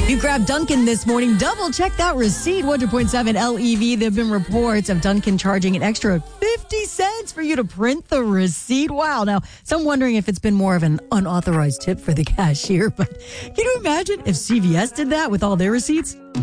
You grabbed Dunkin' this morning. Double check that receipt. 100.7 LEV. There have been reports of Dunkin' charging an extra 50 cents for you to print the receipt. Wow. Now, some wondering if it's been more of an unauthorized tip for the cashier. But can you imagine if CVS did that with all their receipts?